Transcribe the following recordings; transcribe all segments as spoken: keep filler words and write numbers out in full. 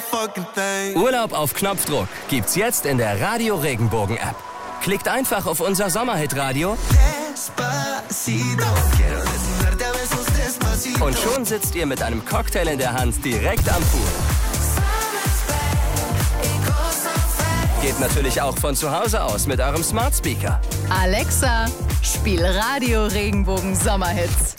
Urlaub auf Knopfdruck gibt's jetzt in der Radio Regenbogen App. Klickt einfach auf unser Sommerhit-Radio und schon sitzt ihr mit einem Cocktail in der Hand direkt am Pool. Geht natürlich auch von zu Hause aus mit eurem Smart Speaker. Alexa, spiel Radio Regenbogen Sommerhits.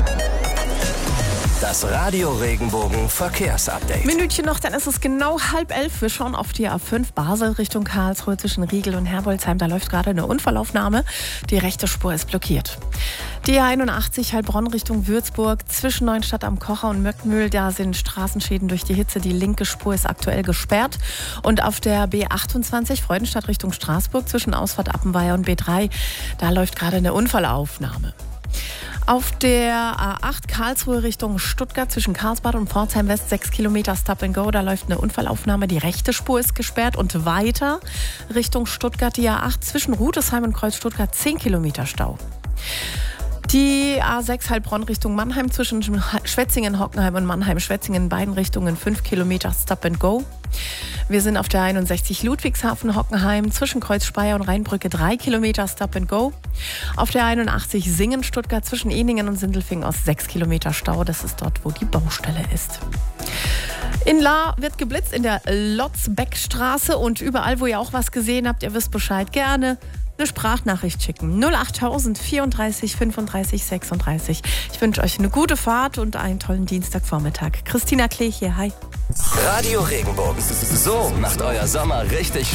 Das Radio Regenbogen Verkehrsupdate. Minütchen noch, dann ist es genau halb elf. Wir schauen auf die A fünf Basel Richtung Karlsruhe zwischen Riegel und Herbolzheim. Da läuft gerade eine Unfallaufnahme. Die rechte Spur ist blockiert. Die A einundachtzig Heilbronn Richtung Würzburg zwischen Neuenstadt am Kocher und Möckmühl. Da sind Straßenschäden durch die Hitze. Die linke Spur ist aktuell gesperrt. Und auf der B achtundzwanzig Freudenstadt Richtung Straßburg zwischen Ausfahrt Appenweier und B drei. Da läuft gerade eine Unfallaufnahme. Auf der A acht Karlsruhe Richtung Stuttgart zwischen Karlsbad und Pforzheim West sechs Kilometer Stop and Go. Da läuft eine Unfallaufnahme. Die rechte Spur ist gesperrt und weiter Richtung Stuttgart die A acht zwischen Rudesheim und Kreuz Stuttgart zehn Kilometer Stau. Die A sechs Heilbronn Richtung Mannheim zwischen Schwetzingen, Hockenheim und Mannheim-Schwetzingen in beiden Richtungen fünf Kilometer Stop and Go. Wir sind auf der einundsechzig Ludwigshafen Hockenheim zwischen Kreuz Speyer und Rheinbrücke drei Kilometer Stop and Go. Auf der einundachtzig Singen Stuttgart zwischen Ehningen und Sindelfingen aus sechs Kilometer Stau. Das ist dort, wo die Baustelle ist. In Lahr wird geblitzt in der Lotzbeckstraße und überall, wo ihr auch was gesehen habt, ihr wisst Bescheid, gerne eine Sprachnachricht schicken. null achttausend vierunddreißig fünfunddreißig sechsunddreißig. Ich wünsche euch eine gute Fahrt und einen tollen Dienstagvormittag. Christina Klee hier, hi. Radio Regenbogen. So macht euer Sommer richtig